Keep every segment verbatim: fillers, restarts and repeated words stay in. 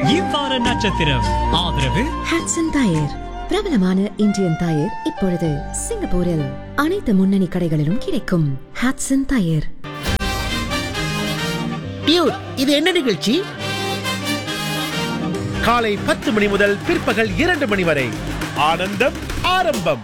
இவ்வார நட்சத்திரம் ஆதரவு ஹட்சன் டயர், பிரபலமான இந்தியன் டயர் இப்பொழுது சிங்கப்பூரில் அனைத்து முன்னணி கடைகளிலும் கிடைக்கும். ஹட்சன் டயர். டியூட், இது என்ன நிகழ்ச்சி? காலை பத்து மணி முதல் பிற்பகல் இரண்டு மணி வரை ஆனந்தம் ஆரம்பம்.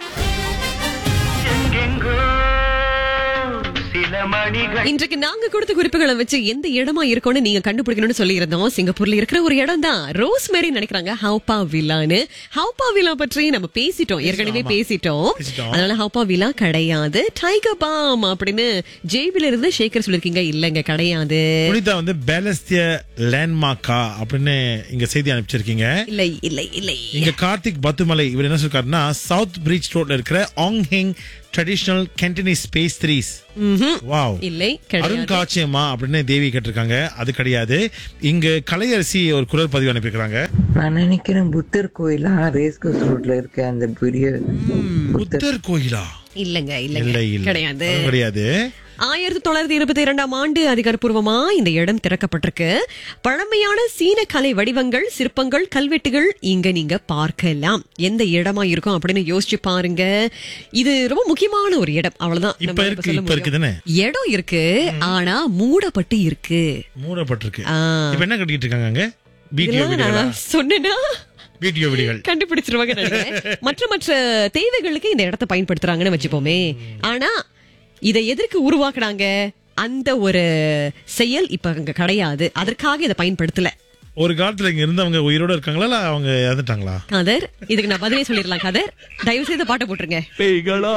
இன்றைக்கு நாங்க கொடுத்த குறிப்புகளை வச்சு எந்த இடமா இருக்கும்னு நீங்க கண்டுபிடிக்கணும்னு சொல்லி இருந்தோம். சிங்கப்பூர்ல இருக்கிற ஒரு இடம் தான் ரோஸ்மேரி நினைக்கிறாங்க ஹவுபா வில்லான்னு. ஹவுபா வில்லா பற்றி நம்ம பேசிட்டோம், ஏற்கனவே பேசிட்டோம். அதனால ஹவுபா வில்லா கிடையாது. டைகர் பாம் அப்படின்னு ஜேபில இருந்து சேகர் சொல்லிருக்கீங்க. இல்லங்க, கிடையாது. புனிதா வந்து பேலஸ்திய லேண்ட்மார்க்கா அப்படின்னு இங்க செய்தி அனுப்பிச்சிருக்கீங்க. இல்லை இல்லை இல்லை. இங்க கார்த்திக் பத்துமலை இவர் என்ன சொல்றாருன்னா, சவுத் பிரிட்ஜ் ரோட்ல இருக்கிற ஆங் ஹெங் traditional Cantonese space threes. Wow, இல்லை, அருங்காட்சியமா அப்படின்னு தேவி கேட்டிருக்காங்க. அது கிடையாது. இங்க கலையரசி ஒரு குரல் பதிவு அனுப்பியிருக்காங்க. நான் நினைக்கிறேன் புத்தர் கோயிலா ரேஸ் கோர்ஸ் ரோட்ல இருக்க அந்த பெரிய புத்தர் கோயிலா? இல்லங்க இல்லை இல்லங்க, இல்லை, கிடையாது கிடையாது. ஆயிரத்தி தொள்ளாயிரத்தி இருபத்தி இரண்டாம் ஆண்டு அதிகாரப்பூர்வமா இந்த இடம் திறக்கப்பட்டிருக்கு. பழமையான சீன கலை வடிவங்கள், சிற்பங்கள், கல்வெட்டுகள் இங்க நீங்க பார்க்கலாம். எந்த இடமா இருக்கும் அப்படின்னு யோசிச்சு பாருங்க. இது ரொம்ப முக்கியமான ஒரு இடம். அவ்வளவுதான். இப்ப நம்ம இருக்கு, சொல்ல இப்ப இருக்கு தானே? இடம் இருக்கு, ஆனா மூடப்பட்டு இருக்கு. மூடப்பட்டிருக்கு. ஆ. இப்ப என்ன கட்டிட்டு இருக்காங்க அங்க? வீடியோ இதெல்லாம் வீடியோகளா? நான் சொன்னேன்னா வீடியோ வீடியோகள் கண்டுபிடிச்சிருவாங்க நினைக்கிறேன். மற்ற மற்ற தேவைகளுக்கு இந்த இடத்தை பயன்படுத்துறாங்கன்னு வச்சுப்போமே. ஆனா இதை எதற்கு உருவாக்குறாங்க? அந்த ஒரு செயல் இப்ப அங்க கிடையாது. அதற்காக இதை பயன்படுத்தல. ஒரு காலத்துல இங்க இருந்தவங்க உயிரோட இருக்காங்களா இல்ல அவங்க இறந்துட்டாங்களா? கதர், இதுக்கு நான் பதிலே சொல்லிடலாம். கதர், தயவு செய்து பாட்டை போட்டுருங்க.